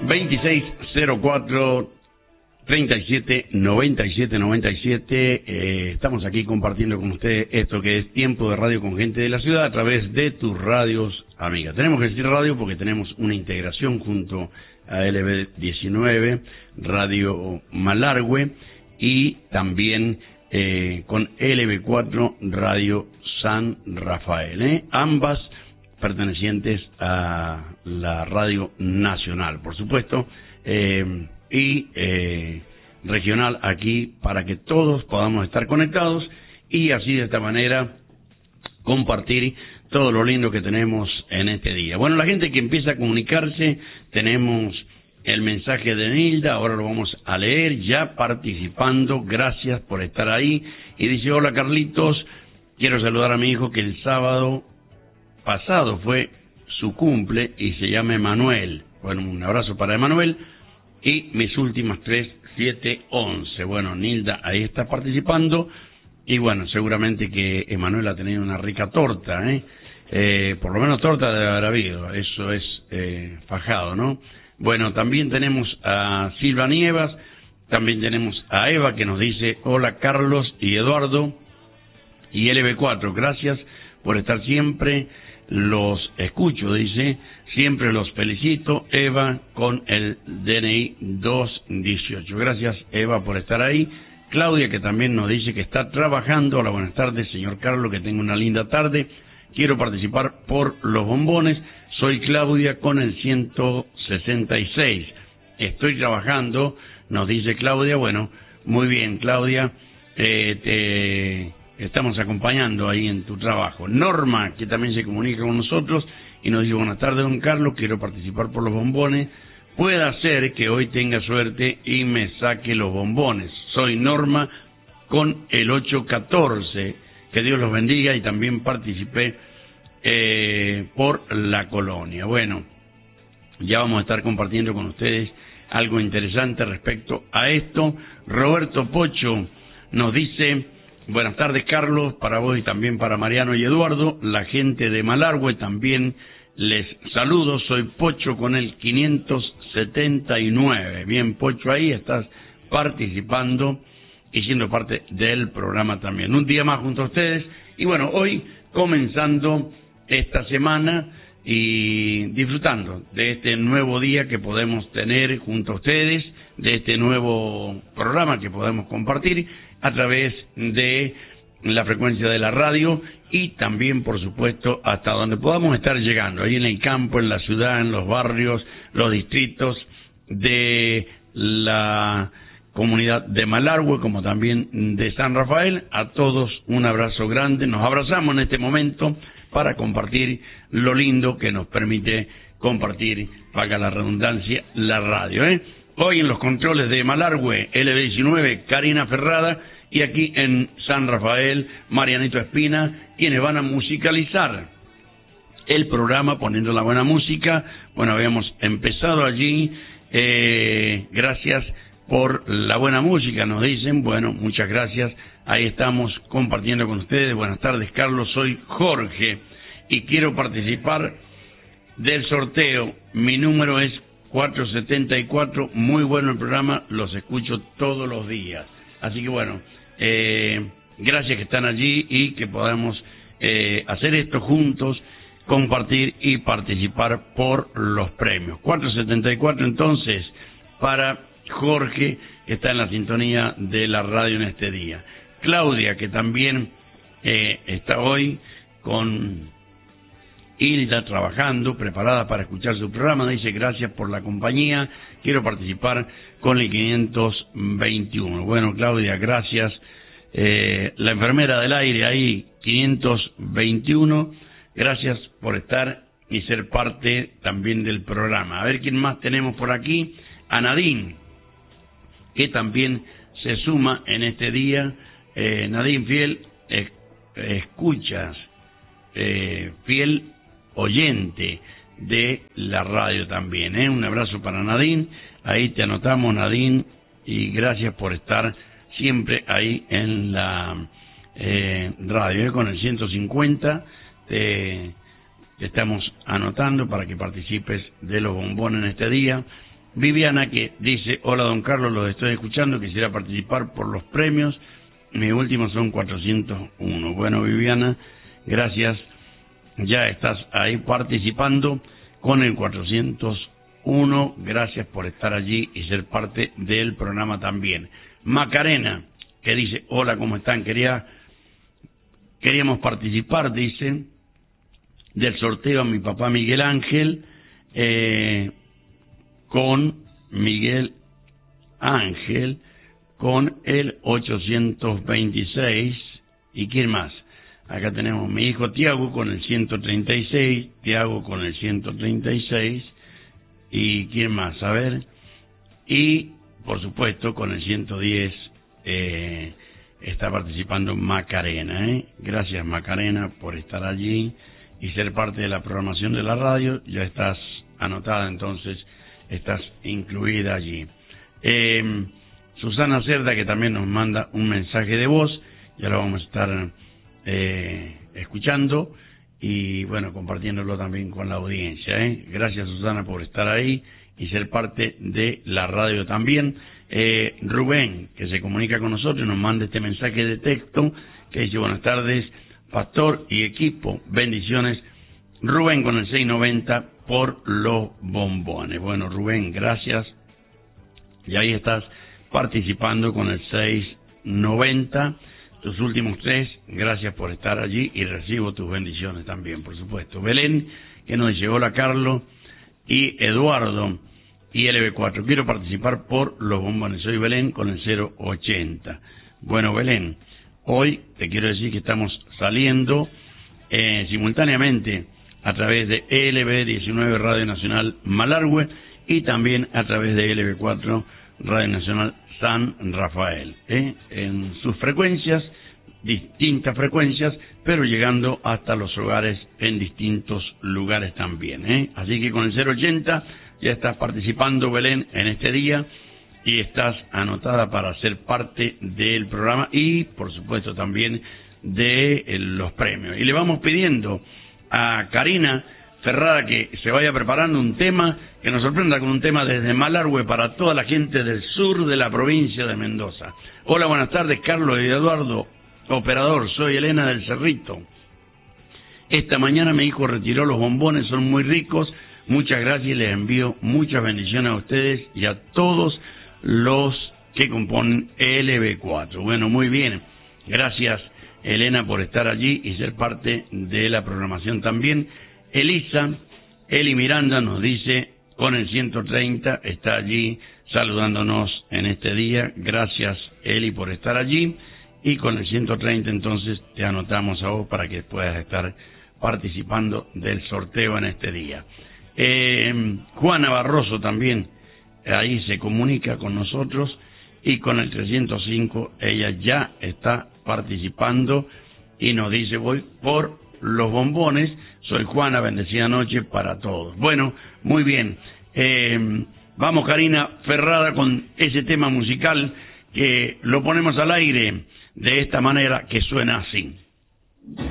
2604 37 97 97. Estamos aquí compartiendo con ustedes esto que es Tiempo de Radio con gente de la ciudad a través de tus radios amigas. Tenemos que decir radio porque tenemos una integración junto a LB19, Radio Malargüe, y también con LB4, Radio San Rafael, ambas pertenecientes a la Radio Nacional, por supuesto, y regional aquí para que todos podamos estar conectados y así de esta manera compartir todo lo lindo que tenemos en este día. Bueno, la gente que empieza a comunicarse, tenemos el mensaje de Nilda, ahora lo vamos a leer, ya participando, gracias por estar ahí, y dice: hola Carlitos, quiero saludar a mi hijo que el sábado pasado fue su cumple y se llama Emanuel. Bueno, un abrazo para Emanuel. Y mis últimas 3, 7, 11. Bueno, Nilda ahí está participando. Y bueno, seguramente que Emanuel ha tenido una rica torta, por lo menos torta debe haber habido. Eso es fajado, ¿no? Bueno, también tenemos a Silva Nievas. También tenemos a Eva que nos dice: hola Carlos y Eduardo y LB4. Gracias por estar siempre. Los escucho, dice. Siempre los felicito, Eva, con el DNI 218. Gracias, Eva, por estar ahí. Claudia, que también nos dice que está trabajando. Hola, buenas tardes, señor Carlos, que tenga una linda tarde. Quiero participar por los bombones. Soy Claudia con el 166. Estoy trabajando, nos dice Claudia. Bueno, muy bien, Claudia. Te estamos acompañando ahí en tu trabajo. Norma, que también se comunica con nosotros y nos dice: buenas tardes, don Carlos, quiero participar por los bombones. Puede ser que hoy tenga suerte y me saque los bombones. Soy Norma con el 814. Que Dios los bendiga, y también participé por la colonia. Bueno, ya vamos a estar compartiendo con ustedes algo interesante respecto a esto. Roberto Pocho nos dice: buenas tardes, Carlos, para vos y también para Mariano y Eduardo, la gente de Malargüe, también les saludo. Soy Pocho con el 579. Bien, Pocho, ahí estás participando y siendo parte del programa también. Un día más junto a ustedes. Y bueno, hoy comenzando esta semana y disfrutando de este nuevo día que podemos tener junto a ustedes, de este nuevo programa que podemos compartir a través de la frecuencia de la radio y también, por supuesto, hasta donde podamos estar llegando, ahí en el campo, en la ciudad, en los barrios, los distritos de la comunidad de Malargüe, como también de San Rafael. A todos un abrazo grande. Nos abrazamos en este momento para compartir lo lindo que nos permite compartir, valga la redundancia, la radio, Hoy en los controles de Malargüe, LB19, Karina Ferrada, y aquí en San Rafael, Marianito Espina, quienes van a musicalizar el programa poniendo la buena música. Bueno, habíamos empezado allí, gracias por la buena música, nos dicen. Bueno, muchas gracias, ahí estamos compartiendo con ustedes. Buenas tardes, Carlos, soy Jorge y quiero participar del sorteo. Mi número es 474, muy bueno el programa, los escucho todos los días. Así que bueno, gracias que están allí y que podamos hacer esto juntos, compartir y participar por los premios. 474 entonces para Jorge, que está en la sintonía de la radio en este día. Claudia, que también está hoy con Hilda trabajando, preparada para escuchar su programa, dice: gracias por la compañía, quiero participar con el 521. Bueno, Claudia, gracias. La enfermera del aire ahí, 521, gracias por estar y ser parte también del programa. A ver quién más tenemos por aquí. A Nadine, que también se suma en este día. Nadine, fiel escuchas, fiel oyente de la radio también, Un abrazo para Nadine, ahí te anotamos, Nadine, y gracias por estar siempre ahí en la radio, con el 150 te estamos anotando para que participes de los bombones en este día. Viviana, que dice: hola don Carlos, los estoy escuchando, quisiera participar por los premios, mis últimos son 401. Bueno, Viviana, gracias, ya estás ahí participando con el 401, gracias por estar allí y ser parte del programa también. Macarena, que dice: hola, ¿cómo están? Queríamos participar, dice, del sorteo a mi papá Miguel Ángel, con Miguel Ángel, con el 826. ¿Y quién más? Acá tenemos mi hijo Tiago con el 136, Tiago con el 136, y quién más, a ver, y por supuesto con el 110 está participando Macarena, Gracias Macarena por estar allí y ser parte de la programación de la radio. Ya estás anotada, entonces estás incluida allí. Susana Cerda, que también nos manda un mensaje de voz, ya lo vamos a estar escuchando y bueno, compartiéndolo también con la audiencia, Gracias Susana por estar ahí y ser parte de la radio también. Rubén, que se comunica con nosotros, nos manda este mensaje de texto que dice: buenas tardes, pastor y equipo, bendiciones. Rubén con el 690 por los bombones. Bueno, Rubén, gracias. Y ahí estás participando con el 690. Tus últimos 3, gracias por estar allí y recibo tus bendiciones también, por supuesto. Belén, que nos dice: hola Carlos y Eduardo y LB4, quiero participar por los bombones. Soy Belén con el 080. Bueno, Belén, hoy te quiero decir que estamos saliendo simultáneamente a través de LB19 Radio Nacional Malargüe y también a través de LB4 Radio Nacional San Rafael, en sus frecuencias, distintas frecuencias, pero llegando hasta los hogares en distintos lugares también, Así que con el 080 ya estás participando, Belén, en este día y estás anotada para ser parte del programa y, por supuesto, también de los premios. Y le vamos pidiendo a Karina Ferrada que se vaya preparando un tema, que nos sorprenda con un tema desde Malargüe para toda la gente del sur de la provincia de Mendoza. Hola, buenas tardes, Carlos y Eduardo, operador, soy Elena del Cerrito. Esta mañana mi hijo retiró los bombones, son muy ricos, muchas gracias y les envío muchas bendiciones a ustedes y a todos los que componen LB4. Bueno, muy bien, gracias Elena por estar allí y ser parte de la programación también. Eli Miranda nos dice: con el 130 está allí saludándonos en este día. Gracias Eli por estar allí y con el 130 entonces te anotamos a vos para que puedas estar participando del sorteo en este día. Juana Barroso también ahí se comunica con nosotros y con el 305 ella ya está participando y nos dice: voy por los bombones, soy Juana, bendecida noche para todos. Bueno, muy bien, vamos Karina Ferrada con ese tema musical que lo ponemos al aire de esta manera que suena así.